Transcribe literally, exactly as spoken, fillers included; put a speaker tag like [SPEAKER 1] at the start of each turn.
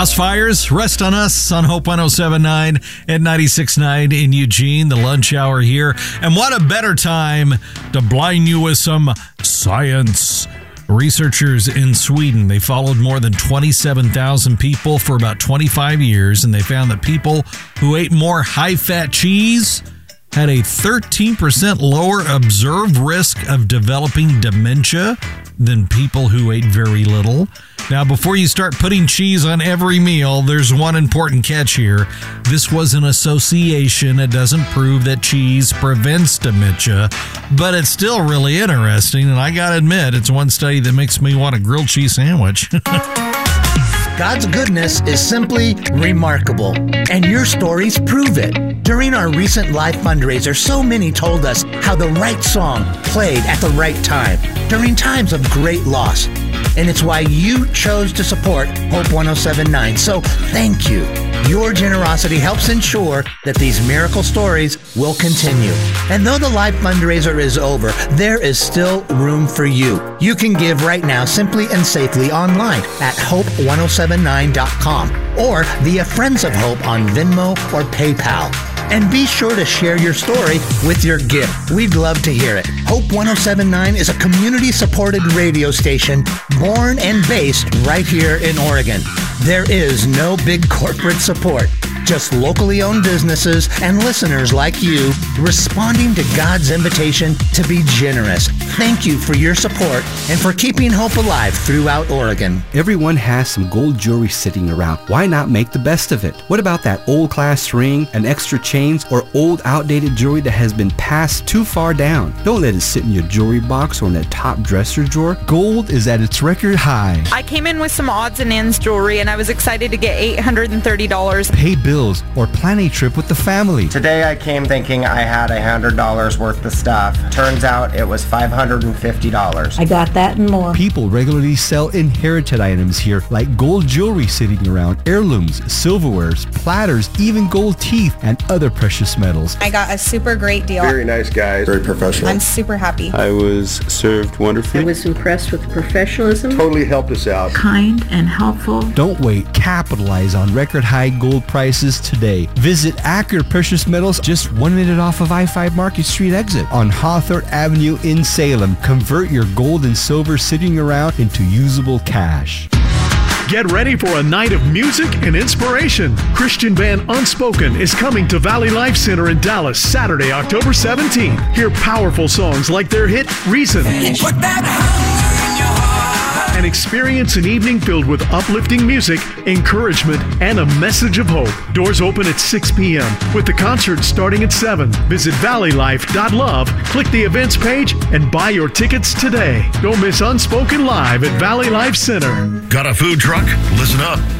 [SPEAKER 1] House fires, rest on us on Hope one oh seven point nine and ninety-six point nine in Eugene, the lunch hour here. And what a better time to blind you with some science. Researchers in Sweden, they followed more than twenty-seven thousand people for about twenty-five years, and they found that people who ate more high-fat cheese had a thirteen percent lower observed risk of developing dementia than people who ate very little. Now, before you start putting cheese on every meal, there's one important catch here. This was an association. It doesn't prove that cheese prevents dementia, but it's still really interesting, and I gotta admit, it's one study that makes me want a grilled cheese sandwich.
[SPEAKER 2] God's goodness is simply remarkable, and your stories prove it. During our recent live fundraiser, so many told us how the right song played at the right time during times of great loss. And it's why you chose to support Hope one oh seven point nine. So thank you. Your generosity helps ensure that these miracle stories will continue. And though the live fundraiser is over, there is still room for you. You can give right now simply and safely online at hope one oh seven nine dot com or via Friends of Hope on Venmo or PayPal. And be sure to share your story with your gift. We'd love to hear it. Hope one oh seven point nine is a community-supported radio station born and based right here in Oregon. There is no big corporate support, just locally owned businesses and listeners like you responding to God's invitation to be generous. Thank you for your support and for keeping hope alive throughout Oregon.
[SPEAKER 3] Everyone has some gold jewelry sitting around. Why not make the best of it? What about that old class ring, an extra chains, or old outdated jewelry that has been passed too far down? Don't let it sit in your jewelry box or in the top dresser drawer. Gold is at its record high.
[SPEAKER 4] I came in with some odds and ends jewelry and I was excited to get eight hundred thirty dollars.
[SPEAKER 3] Pay bills or plan a trip with the family.
[SPEAKER 5] Today I came thinking I had one hundred dollars worth of stuff. Turns out it was five hundred fifty dollars.
[SPEAKER 6] I got that and more.
[SPEAKER 3] People regularly sell inherited items here, like gold jewelry sitting around, heirlooms, silverwares, platters, even gold teeth, and other precious metals.
[SPEAKER 4] I got a super great deal.
[SPEAKER 7] Very nice guys. Very professional.
[SPEAKER 4] I'm super happy.
[SPEAKER 8] I was served wonderfully.
[SPEAKER 6] I was impressed with the professionalism.
[SPEAKER 7] Totally helped us out.
[SPEAKER 6] Kind and helpful.
[SPEAKER 3] Don't wait. Capitalize on record high gold prices today. Visit Accurate Precious Metals just one minute off of I five Market Street exit on Hawthorne Avenue in Salem. Convert your gold and silver sitting around into usable cash.
[SPEAKER 9] Get ready for a night of music and inspiration. Christian band Unspoken is coming to Valley Life Center in Dallas Saturday, October seventeenth. Hear powerful songs like their hit Reason.
[SPEAKER 10] Put that hunger in your heart.
[SPEAKER 9] And experience an evening filled with uplifting music, encouragement, and a message of hope. Doors open at six p.m. with the concert starting at seven. Visit valley life dot love, click the events page, and buy your tickets today. Don't miss Unspoken Live at Valley Life Center.
[SPEAKER 11] Got a food truck? Listen up.